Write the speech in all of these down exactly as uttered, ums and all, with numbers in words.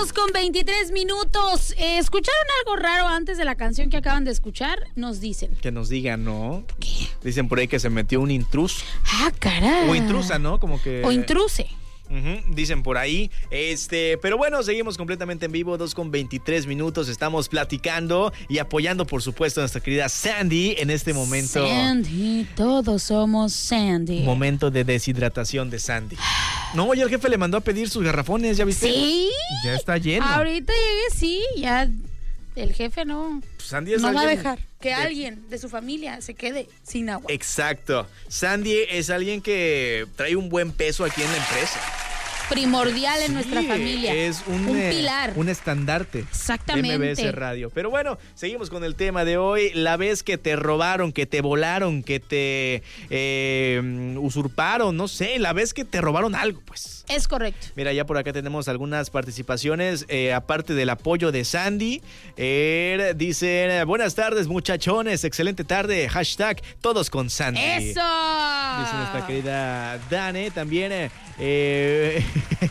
dos con veintitrés minutos. Eh, ¿Escucharon algo raro antes de la canción que acaban de escuchar? Nos dicen. Que nos digan, ¿no? ¿Qué? Dicen por ahí que se metió un intruso. Ah, caray. O intrusa, ¿no? Como que... O intruse. Uh-huh, dicen por ahí, este, pero bueno, seguimos completamente en vivo, dos con veintitrés minutos, estamos platicando y apoyando, por supuesto, a nuestra querida Sandy en este momento. Sandy, todos somos Sandy. Momento de deshidratación de Sandy. No, oye, el jefe le mandó a pedir sus garrafones, ¿ya viste? Sí. Ya está lleno. Ahorita llegué, sí, ya el jefe no, Sandy es no va a alguien dejar que de- alguien de su familia se quede sin agua. Exacto. Sandy es alguien que trae un buen peso aquí en la empresa. Primordial en nuestra Sí, familia. Es un, Un eh, pilar. un estandarte. Exactamente. De M B S Radio. Pero bueno, seguimos con el tema de hoy. La vez que te robaron, que te volaron, que te eh, usurparon, no sé, la vez que te robaron algo, pues. Es correcto. Mira, ya por acá tenemos algunas participaciones, eh, aparte del apoyo de Sandy. Eh, dicen, buenas tardes, muchachones, excelente tarde, hashtag todos con Sandy. ¡Eso! Dice nuestra querida Dane, también eh, eh,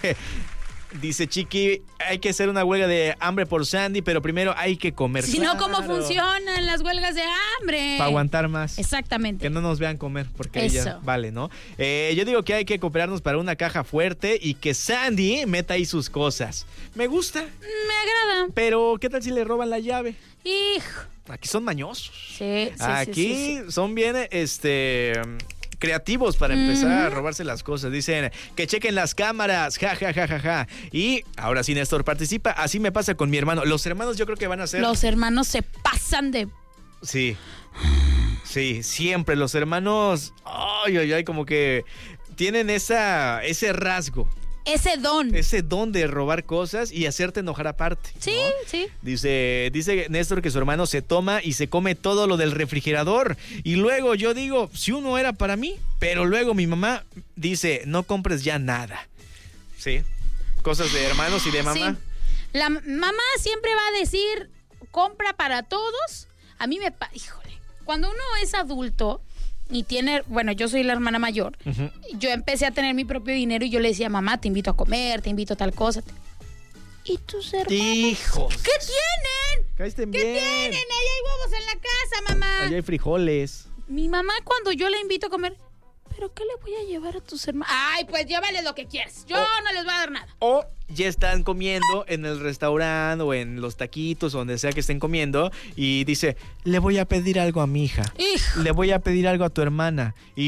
dice Chiqui, hay que hacer una huelga de hambre por Sandy, pero primero hay que comer. Si no, ¿cómo funcionan las huelgas de hambre? Para aguantar más. Exactamente. Que no nos vean comer, porque Eso. ella vale, ¿no? Eh, yo digo que hay que cooperarnos para una caja fuerte y que Sandy meta ahí sus cosas. Me gusta, Me agrada. pero ¿qué tal si le roban la llave? Hijo. Aquí son mañosos. Sí, sí, Aquí sí, sí, sí. son bien, este... creativos para empezar Ujú. a robarse las cosas. Dicen que chequen las cámaras, ja, ja, ja, ja, ja. Y ahora sí, Néstor participa. Así me pasa con mi hermano. Los hermanos yo creo que van a ser... Los hermanos se pasan de... Sí, sí, siempre. Los hermanos, ay, ay, ay, como que tienen esa, ese rasgo, Ese don. ese don de robar cosas y hacerte enojar aparte. Sí, ¿no? sí. Dice, dice Néstor que su hermano se toma y se come todo lo del refrigerador. Y luego yo digo, si uno era para mí, pero luego mi mamá dice, no compres ya nada. Sí, cosas de hermanos y de mamá. Sí. La m- mamá siempre va a decir, compra para todos. A mí me... pa- Híjole. Cuando uno es adulto y tiene... Bueno, yo soy la hermana mayor. Ujú. Yo empecé a tener mi propio dinero y yo le decía, mamá, te invito a comer, te invito a tal cosa. ¿Y tus hermanos? Hijos. ¿Qué tienen? Caíste ¿Qué bien. tienen? Ahí hay huevos en la casa, mamá. Allá hay frijoles. Mi mamá cuando yo la invito a comer, ¿pero qué le voy a llevar a tus hermanos? Ay, pues llévales lo que quieras. Yo Oh. no les voy a dar nada. O ya están comiendo en el restaurante o en los taquitos o donde sea que estén comiendo y dice, le voy a pedir algo a mi hija. Hijo. Le voy a pedir algo a tu hermana. Y